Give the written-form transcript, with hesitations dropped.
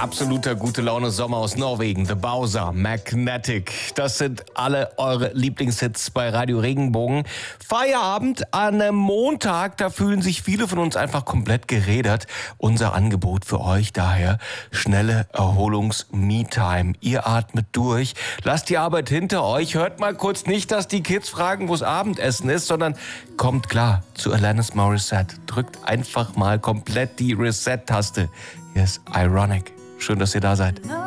Absoluter gute Laune Sommer aus Norwegen, The Bowser, Magnetic. Das sind alle eure Lieblingshits bei Radio Regenbogen. Feierabend an einem Montag, da fühlen sich viele von uns einfach komplett gerädert. Unser Angebot für euch daher: schnelle Erholungs-Me-Time. Ihr atmet durch, lasst die Arbeit hinter euch, hört mal kurz nicht, dass die Kids fragen, wo's Abendessen ist, sondern kommt klar zu Alanis Morissette. Drückt einfach mal komplett die Reset-Taste. Hier ist Ironic. Schön, dass ihr da seid.